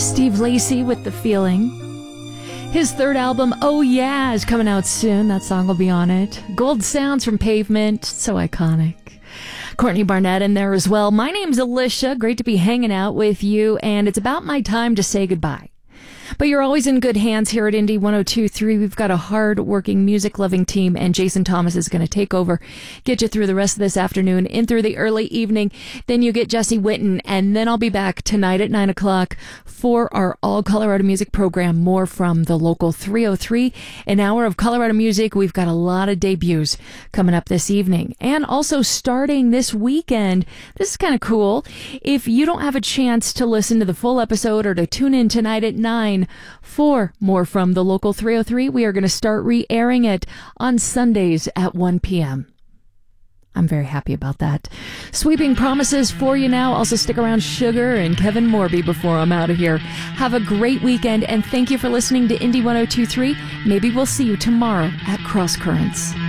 Steve Lacy with The Feeling. His third album, Oh Yeah, is coming out soon. That song will be on it. Gold Sounds from Pavement, so iconic. Courtney Barnett in there as well. My name's Alicia. Great to be hanging out with you, and it's about my time to say goodbye. But you're always in good hands here at Indie 102.3. We've got a hard-working, music-loving team, and Jason Thomas is going to take over, get you through the rest of this afternoon, in through the early evening. Then you get Jesse Witten, and then I'll be back tonight at 9 o'clock for our All Colorado Music program, more from the local 303. An hour of Colorado music. We've got a lot of debuts coming up this evening. And also starting this weekend, this is kind of cool. If you don't have a chance to listen to the full episode or to tune in tonight at 9 for more from the local 303, we are going to start re-airing it on Sundays at 1 p.m. I'm very happy about that. Sweeping promises for you now. Also stick around Sugar and Kevin Morby before I'm out of here. Have a great weekend, and thank you for listening to Indie 102.3. Maybe we'll see you tomorrow at Cross Currents.